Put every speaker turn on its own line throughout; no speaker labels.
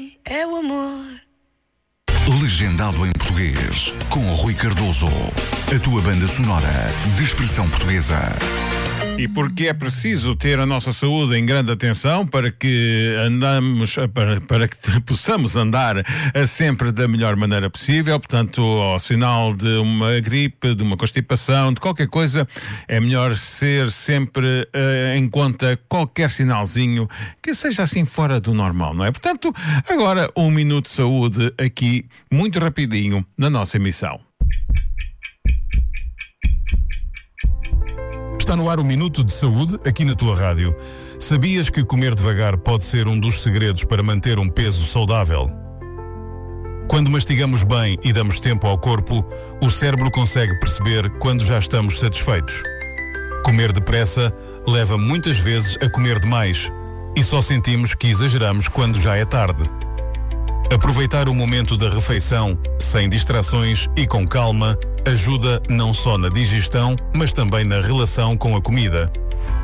mim é o amor.
Legendado em português, com Rui Cardoso. A tua banda sonora de expressão portuguesa.
E porque é preciso ter a nossa saúde em grande atenção para que para que possamos andar sempre da melhor maneira possível. Portanto, ao sinal de uma gripe, de uma constipação, de qualquer coisa, é melhor ser sempre em conta qualquer sinalzinho que seja assim fora do normal, não é? Portanto, agora um minuto de saúde aqui, muito rapidinho, na nossa emissão.
Está no ar o Minuto de Saúde, aqui na tua rádio. Sabias que comer devagar pode ser um dos segredos para manter um peso saudável? Quando mastigamos bem e damos tempo ao corpo, o cérebro consegue perceber quando já estamos satisfeitos. Comer depressa leva muitas vezes a comer demais e só sentimos que exageramos quando já é tarde. Aproveitar o momento da refeição, sem distrações e com calma, ajuda não só na digestão, mas também na relação com a comida.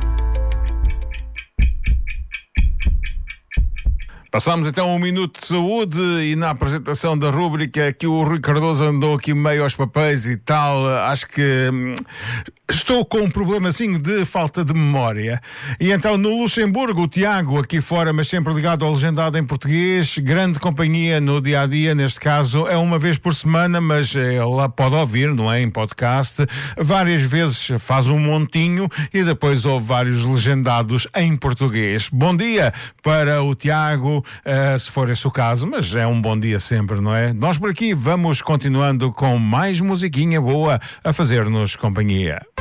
Passamos então um minuto de saúde e na apresentação da rúbrica que o Rui Cardoso andou aqui meio aos papéis e tal, acho que estou com um problemazinho de falta de memória. E então no Luxemburgo, o Tiago, aqui fora, mas sempre ligado ao Legendado em português, grande companhia no dia-a-dia, neste caso é uma vez por semana, mas ele pode ouvir, não é, em podcast, várias vezes faz um montinho e depois ouve vários legendados em português. Bom dia para o Tiago, se for esse o caso, mas é um bom dia sempre, não é? Nós por aqui vamos continuando com mais musiquinha boa a fazer-nos companhia.